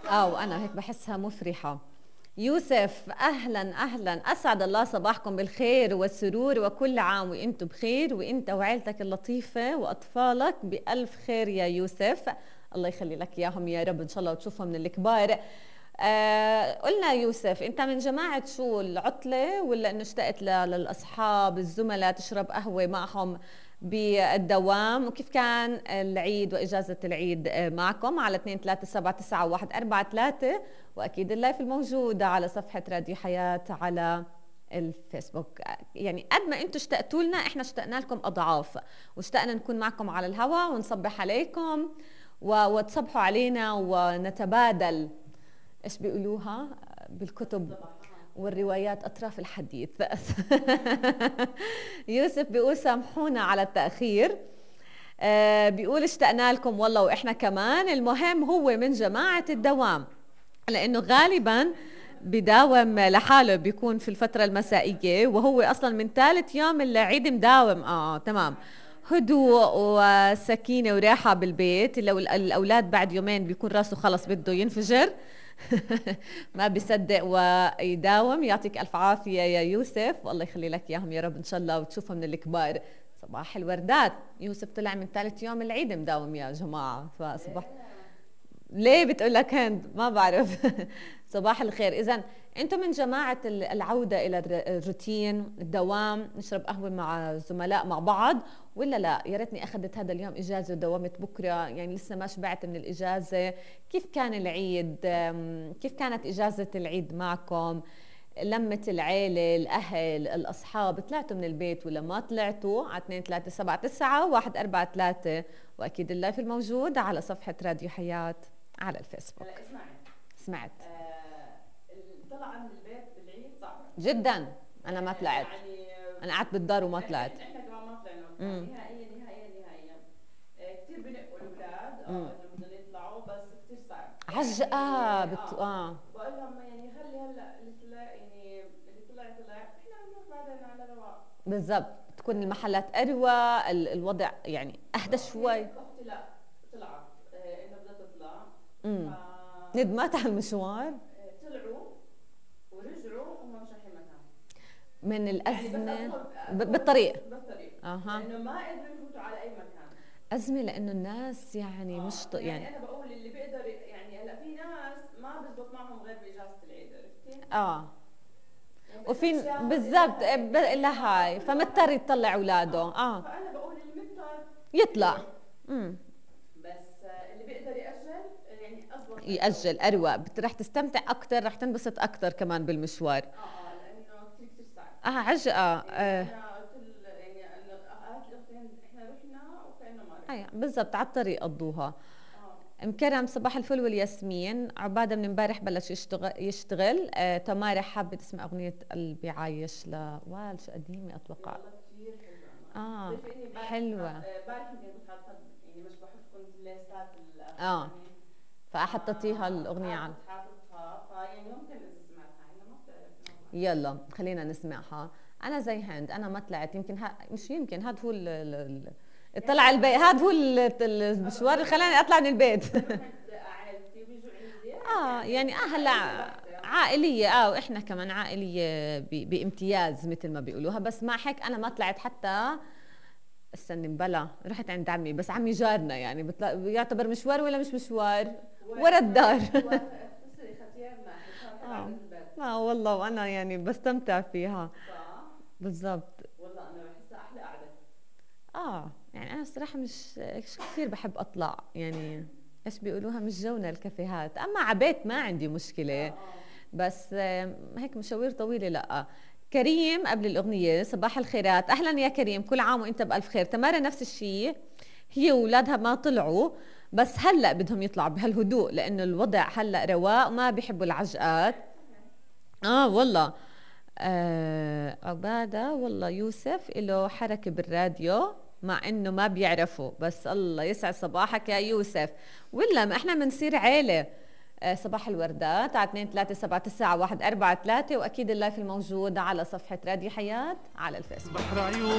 وانا هيك بحسها مفرحة. يوسف اهلا اهلا، اسعد الله صباحكم بالخير والسرور، وكل عام وانتم بخير، وانت وعيلتك اللطيفة واطفالك بألف خير يا يوسف. الله يخلي لك اياهم يا رب ان شاء الله، وتشوفهم من الكبار. قلنا يوسف، انت من جماعة شو، العطلة ولا انه اشتقت للاصحاب الزملاء تشرب قهوة معهم بالدوام؟ وكيف كان العيد واجازة العيد معكم؟ على 2 3 7 9 1 4 3، واكيد اللايف الموجودة على صفحة راديو حياة على الفيسبوك. يعني قد ما انتم اشتقتوا لنا، احنا اشتقنا لكم اضعاف، واشتقنا نكون معكم على الهواء ونصبح عليكم وتصبحوا علينا ونتبادل، ايش بيقولوها بالكتب والروايات، اطراف الحديث. يوسف بيقول سامحونا على التاخير. بيقول اشتقنا لكم والله واحنا كمان. المهم هو من جماعه الدوام، لانه غالبا بداوم لحاله، بيكون في الفتره المسائيه، وهو اصلا من ثالث يوم العيد مداوم. تمام. هدوء وسكينه وراحه بالبيت. لو الاولاد بعد يومين بيكون راسه خلص بده ينفجر. ما بيصدق ويداوم. يعطيك الف عافيه يا يوسف، والله يخلي لك اياهم يا رب ان شاء الله، وتشوفهم من الكبار. صباح الوردات. يوسف طلع من ثالث يوم العيد مداوم يا جماعه، فصباح. ليه بتقول لك هند؟ ما بعرف. صباح الخير. اذا انتم من جماعه العوده الى الروتين، الدوام، نشرب قهوه مع الزملاء مع بعض، ولا لا يا ريتني اخذت هذا اليوم اجازه ودومت بكره؟ يعني لسه ما شبعت من الاجازه. كيف كان العيد؟ كيف كانت اجازه العيد معكم؟ لمة العيلة، الأهل، الأصحاب، طلعتوا من البيت ولا ما طلعتوا؟ على 2 3 7 9 1 4 3، وأكيد اللايف الموجود على صفحة راديو حياة على الفيسبوك. هلا اسمعي. سمعت. الطلعة من البيت بالعيد صعبة جدا. أنا ما طلعت. يعني أنا قعدت بالدار وما طلعت. احنا كمان ما طلعنا نهائيا. كثير بنقوا الاولاد انه بدهم يطلعوا، بس كثير صعب. عجقة بقول لهم يعني خلي هلا اللي طلع، يعني اللي طلع احنا بنروح بعدين على رواق. بالضبط، تكون المحلات أروى، الوضع يعني أهدى شوي. اختي لا طلعت، انه بدها تطلع. ندمت على المشوار. طلعوا ورجعوا وما مش رايحين مكان من الأزمة. يعني بالطريق. لانه ما قدروا يفوتوا على اي مكان. أزمة لأنه الناس يعني مش يعني أنا بقول اللي بيقدر، يعني هلا في ناس ما بزبط معهم غير بإجازة العيد، عرفتي؟ يعني وفي بالضبط إلا هاي، فمضطر يطلع أولاده. فأنا بقول اللي مضطر يطلع. بس اللي بيقدر يأجل، يعني أزبط يأجل أروى، رح تستمتع أكثر، رح تنبسط أكثر كمان بالمشوار. لأنه كثير صعب. عجقة. أنا قلت يعني إنه الأختين إحنا رحنا وكأنه ما رحنا. بالضبط، على الطريق قضوها. مكرم صباح الفل والياسمين. عبادة من امبارح بلش يشتغل. تمارا حابة تسمع أغنية قلبي عايش لوال، شو قديمة أتوقع. والله كثير حلوة. حلوة. امبارح يمكن كنت حاطة، يعني مش بحط كنت الليستات الأغاني. فحطيتيها الأغنية عن حاططها، فيعني ممكن إذا سمعتها، إلا ما بتعرف. يلا خلينا نسمعها. أنا زي هند، أنا ما طلعت. يمكن مش يمكن هذا هو طلع البيت، هذا هو المشوار اللي خلاني أطلع من البيت. يعني هلا عائلية. وإحنا كمان عائلية بامتياز مثل ما بيقولوها. بس مع هيك أنا ما طلعت حتى. استني بلا، رحت عند عمي، بس عمي جارنا، يعني يعتبر مشوار ولا مش مشوار؟ ورا الدار. والله وانا يعني بستمتع فيها. بالضبط. والله انا بحسها احلى قعده. يعني انا الصراحه مش كثير بحب اطلع، يعني ايش بيقولوها، مش جونا الكافيهات. اما عبيت ما عندي مشكله. بس هيك مشاوير طويله لا. كريم قبل الأغنية، صباح الخيرات. أهلا يا كريم، كل عام وإنت بألف خير. تمارا نفس الشيء، هي وولادها ما طلعوا، بس هلأ بدهم يطلعوا بهالهدوء، لأنه الوضع هلأ رواق، ما بيحبوا العجقات. والله. عبادة والله يوسف له حركة بالراديو، مع إنه ما بيعرفوا، بس الله يسعد صباحك يا يوسف. ولا ما إحنا بنصير عيلة. صباح الوردات على 2 3 7 9 1 4 3، واكيد اللايف الموجود على صفحه راديو حياه على الفيسبوك.